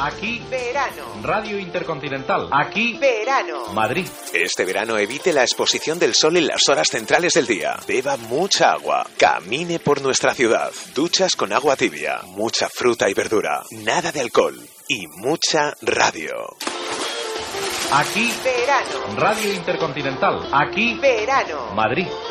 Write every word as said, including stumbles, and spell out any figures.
Aquí verano. Radio Intercontinental. Aquí verano. Madrid. Este verano evite la exposición del sol en las horas centrales del día. Beba mucha agua. Camine por nuestra ciudad. Duchas con agua tibia. Mucha fruta y verdura. Nada de alcohol. Y mucha radio. Aquí verano. Radio Intercontinental. Aquí verano. Madrid.